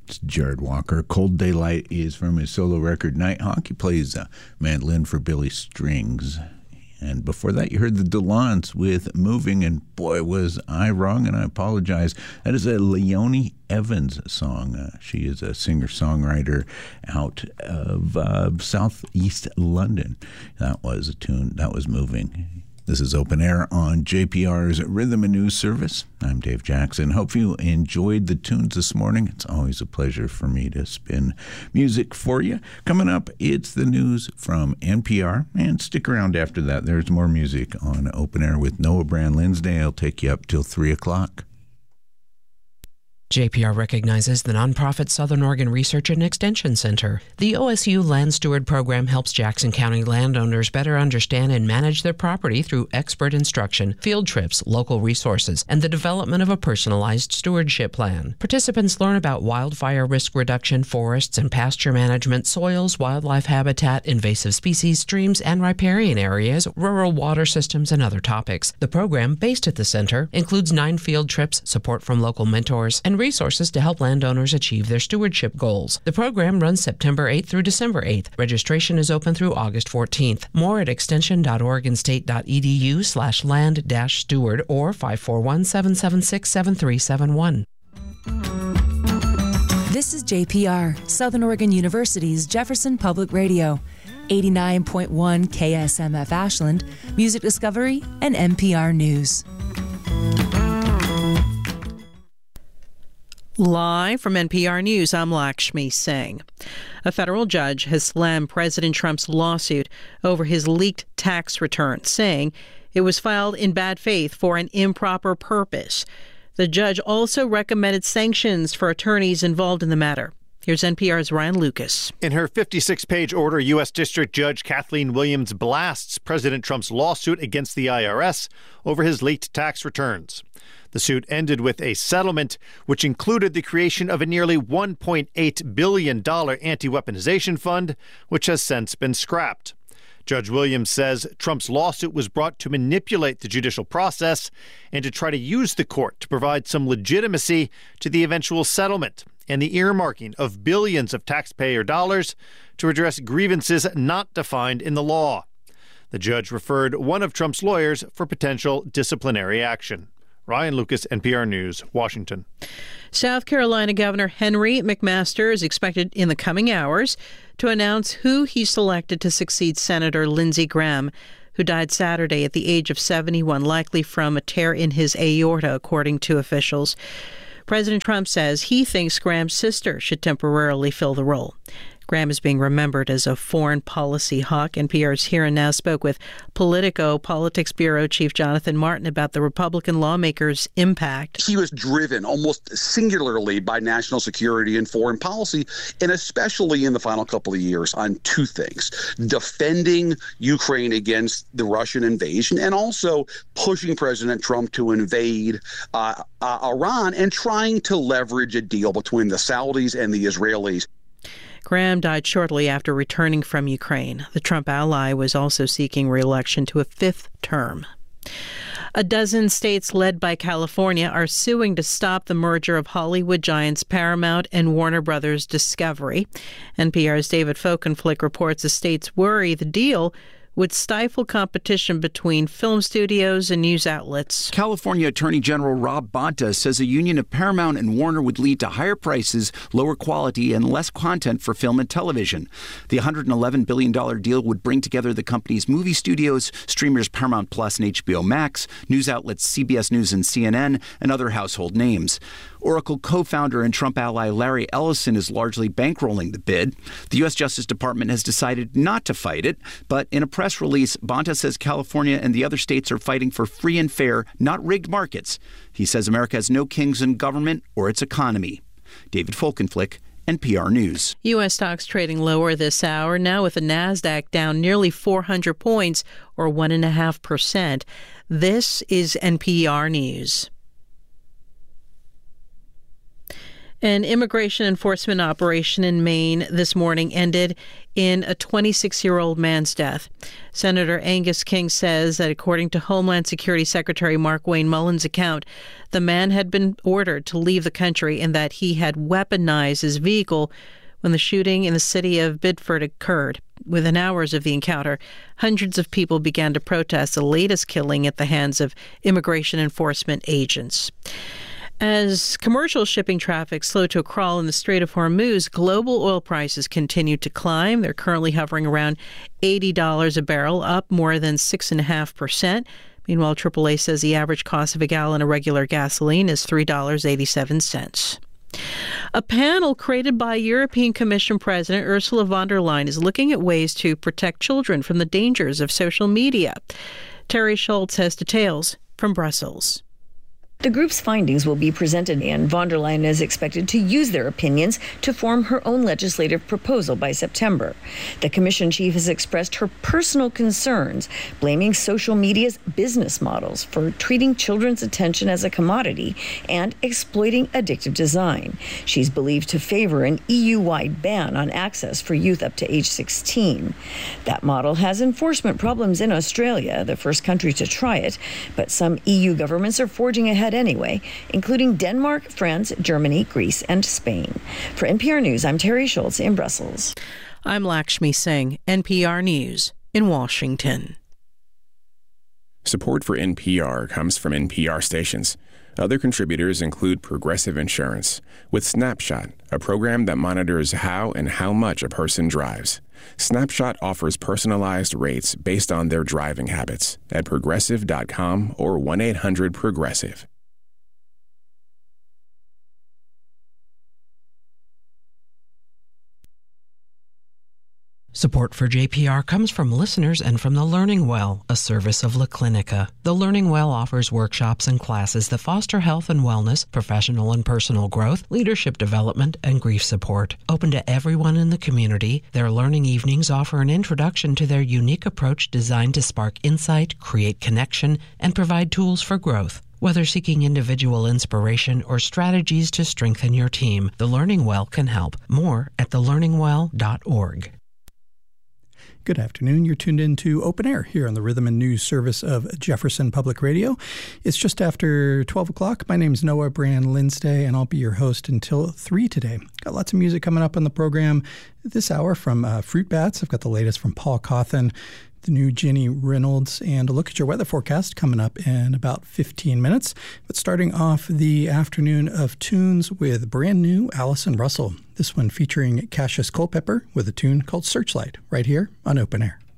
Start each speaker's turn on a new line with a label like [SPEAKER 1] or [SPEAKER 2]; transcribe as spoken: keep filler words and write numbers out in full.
[SPEAKER 1] It's Jared Walker. Cold Daylight is from his solo record Nighthawk. He plays uh, mandolin for Billy Strings. And before that, you heard the Delons with Moving, and boy, was I wrong, and I apologize. That is a Leonie Evans song. Uh, she is a singer-songwriter out of uh, southeast London. That was a tune. That was Moving. This is Open Air on J P R's Rhythm and News Service. I'm Dave Jackson. Hope you enjoyed the tunes this morning. It's always a pleasure for me to spin music for you. Coming up, it's the news from N P R. And stick around after that. There's more music on Open Air with Noah Brand Linsdale. I'll take you up till three o'clock.
[SPEAKER 2] J P R recognizes the nonprofit Southern Oregon Research and Extension Center. The O S U Land Steward Program helps Jackson County landowners better understand and manage their property through expert instruction, field trips, local resources, and the development of a personalized stewardship plan. Participants learn about wildfire risk reduction, forests and pasture management, soils, wildlife habitat, invasive species, streams and riparian areas, rural water systems, and other topics. The program, based at the center, includes nine field trips, support from local mentors, and resources to help landowners achieve their stewardship goals. The program runs September eighth through December eighth. Registration is open through August fourteenth. More at extension.oregonstate.edu slash land dash steward or five four one, seven seven six, seven three seven one.
[SPEAKER 3] This is J P R, Southern Oregon University's Jefferson Public Radio. eighty-nine point one K S M F Ashland, Music Discovery, and N P R News.
[SPEAKER 4] Live from N P R News, I'm Lakshmi Singh. A federal judge has slammed President Trump's lawsuit over his leaked tax return, saying it was filed in bad faith for an improper purpose. The judge also recommended sanctions for attorneys involved in the matter. Here's N P R's Ryan Lucas.
[SPEAKER 5] In her fifty-six page order, U S. District Judge Kathleen Williams blasts President Trump's lawsuit against the I R S over his leaked tax returns. The suit ended with a settlement, which included the creation of a nearly one point eight billion dollars anti-weaponization fund, which has since been scrapped. Judge Williams says Trump's lawsuit was brought to manipulate the judicial process and to try to use the court to provide some legitimacy to the eventual settlement and the earmarking of billions of taxpayer dollars to address grievances not defined in the law. The judge referred one of Trump's lawyers for potential disciplinary action. Ryan Lucas, N P R News, Washington.
[SPEAKER 4] South Carolina Governor Henry McMaster is expected in the coming hours to announce who he selected to succeed Senator Lindsey Graham, who died Saturday at the age of seventy-one, likely from a tear in his aorta, according to officials. President Trump says he thinks Graham's sister should temporarily fill the role. Graham is being remembered as a foreign policy hawk. N P R's Here and Now spoke with Politico Politics Bureau Chief Jonathan Martin about the Republican lawmakers' impact.
[SPEAKER 6] He was driven almost singularly by national security and foreign policy, and especially in the final couple of years on two things: defending Ukraine against the Russian invasion and also pushing President Trump to invade uh, uh, Iran and trying to leverage a deal between the Saudis and the Israelis.
[SPEAKER 4] Graham died shortly after returning from Ukraine. The Trump ally was also seeking re-election to a fifth term. A dozen states led by California are suing to stop the merger of Hollywood giants Paramount and Warner Brothers Discovery. N P R's David Folkenflik reports the states worry the deal would stifle competition between film studios and news outlets.
[SPEAKER 7] California Attorney General Rob Bonta says a union of Paramount and Warner would lead to higher prices, lower quality, and less content for film and television. The one hundred eleven billion dollars deal would bring together the company's movie studios, streamers Paramount Plus and H B O Max, news outlets C B S News and C N N, and other household names. Oracle co-founder and Trump ally Larry Ellison is largely bankrolling the bid. The U S. Justice Department has decided not to fight it, but in a press release, Bonta says California and the other states are fighting for free and fair, not rigged markets. He says America has no kings in government or its economy. David Folkenflik, N P R News.
[SPEAKER 4] U S stocks trading lower this hour, now with the NASDAQ down nearly four hundred points, or one point five percent. This is N P R News. An immigration enforcement operation in Maine this morning ended in a twenty-six-year-old man's death. Senator Angus King says that according to Homeland Security Secretary Markwayne Mullin's account, the man had been ordered to leave the country and that he had weaponized his vehicle when the shooting in the city of Biddeford occurred. Within hours of the encounter, hundreds of people began to protest the latest killing at the hands of immigration enforcement agents. As commercial shipping traffic slowed to a crawl in the Strait of Hormuz, global oil prices continued to climb. They're currently hovering around eighty dollars a barrel, up more than six point five percent. Meanwhile, triple A says the average cost of a gallon of regular gasoline is three dollars and eighty-seven cents. A panel created by European Commission President Ursula von der Leyen is looking at ways to protect children from the dangers of social media. Terry Schultz has details from Brussels.
[SPEAKER 8] The group's findings will be presented, and von der Leyen is expected to use their opinions to form her own legislative proposal by September. The Commission chief has expressed her personal concerns, blaming social media's business models for treating children's attention as a commodity and exploiting addictive design. She's believed to favor an E U-wide ban on access for youth up to age sixteen. That model has enforcement problems in Australia, the first country to try it, but some E U governments are forging ahead anyway, including Denmark, France, Germany, Greece, and Spain. For N P R News, I'm Terry Schultz in Brussels.
[SPEAKER 4] I'm Lakshmi Singh, N P R News in Washington.
[SPEAKER 9] Support for N P R comes from N P R stations. Other contributors include Progressive Insurance, with Snapshot, a program that monitors how and how much a person drives. Snapshot offers personalized rates based on their driving habits at progressive dot com or one eight hundred progressive.
[SPEAKER 2] Support for J P R comes from listeners and from the Learning Well, a service of La Clinica. The Learning Well offers workshops and classes that foster health and wellness, professional and personal growth, leadership development, and grief support. Open to everyone in the community, their learning evenings offer an introduction to their unique approach designed to spark insight, create connection, and provide tools for growth. Whether seeking individual inspiration or strategies to strengthen your team, the Learning Well can help. More at the learning well dot org.
[SPEAKER 10] Good afternoon. You're tuned in to Open Air here on the Rhythm and News service of Jefferson Public Radio. It's just after twelve o'clock. My name's Noah Brand Linsday, and I'll be your host until three today. Got lots of music coming up on the program this hour from uh, Fruit Bats. I've got the latest from Paul Cawthon, the new Jenny Reynolds, and a look at your weather forecast coming up in about fifteen minutes. But starting off the afternoon of tunes with brand new Allison Russell. This one featuring Cassius Culpepper with a tune called Searchlight right here on Open Air.